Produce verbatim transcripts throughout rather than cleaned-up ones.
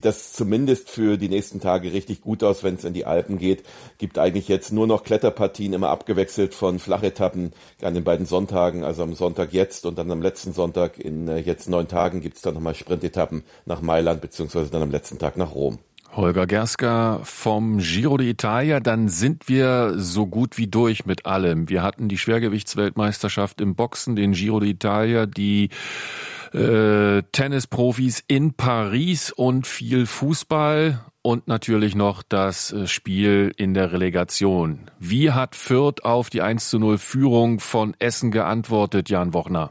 das zumindest für die nächsten Tage richtig gut aus, wenn es in die Alpen geht. Gibt eigentlich jetzt nur noch Kletterpartien, immer abgewechselt von Flachetappen an den beiden Sonntagen, also am Sonntag jetzt und dann am letzten Sonntag in äh, jetzt neun Tagen gibt es dann nochmal Sprintetappen nach Mailand beziehungsweise dann am letzten Tag nach Rom. Holger Gerska vom Giro d'Italia, dann sind wir so gut wie durch mit allem. Wir hatten die Schwergewichtsweltmeisterschaft im Boxen, den Giro d'Italia, die äh, Tennisprofis in Paris und viel Fußball und natürlich noch das Spiel in der Relegation. Wie hat Fürth auf die eins zu null Führung von Essen geantwortet, Jan Wochner?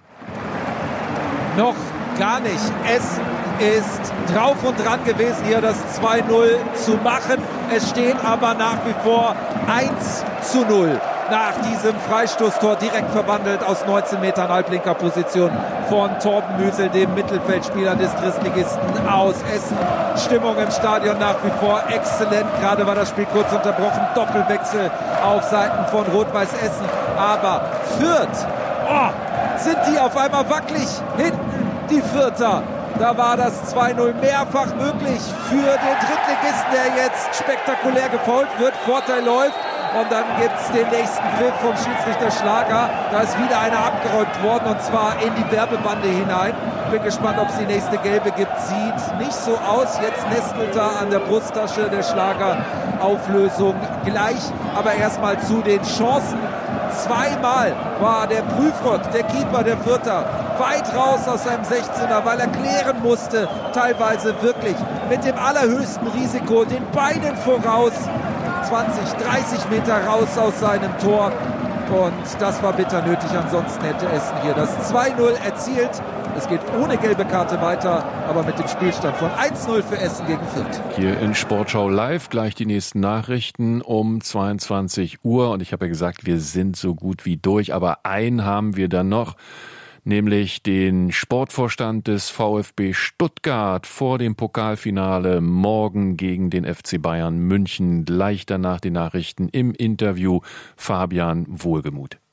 Noch gar nicht. Essen ist drauf und dran gewesen, hier das zwei null zu machen. Es steht aber nach wie vor eins zu null. Nach diesem Freistoßtor direkt verwandelt aus neunzehn Metern halblinker Position von Torben Müsel, dem Mittelfeldspieler des Drittligisten aus Essen. Stimmung im Stadion nach wie vor exzellent. Gerade war das Spiel kurz unterbrochen. Doppelwechsel auf Seiten von Rot-Weiß Essen. Aber Fürth, oh, sind die auf einmal wackelig hinten, die Fürther. Da war das zwei null mehrfach möglich für den Drittligisten, der jetzt spektakulär gefoult wird. Vorteil läuft. Und dann gibt es den nächsten Pfiff vom Schiedsrichter Schlager. Da ist wieder einer abgeräumt worden und zwar in die Werbebande hinein. Bin gespannt, ob es die nächste gelbe gibt. Sieht nicht so aus. Jetzt nestelt er an der Brusttasche der Schlager. Auflösung gleich. Aber erstmal zu den Chancen. Zweimal war der Prüfgott, der Keeper der Fürther, weit raus aus seinem sechzehner, weil er klären musste, teilweise wirklich mit dem allerhöchsten Risiko, den Beinen voraus, zwanzig, dreißig Meter raus aus seinem Tor. Und das war bitter nötig, ansonsten hätte Essen hier das zwei null erzielt. Es geht ohne gelbe Karte weiter, aber mit dem Spielstand von eins null für Essen gegen Fürth. Hier in Sportschau Live gleich die nächsten Nachrichten um zweiundzwanzig Uhr. Und ich habe ja gesagt, wir sind so gut wie durch, aber einen haben wir dann noch, nämlich den Sportvorstand des VfB Stuttgart vor dem Pokalfinale morgen gegen den F C Bayern München. Gleich danach die Nachrichten im Interview Fabian Wohlgemuth.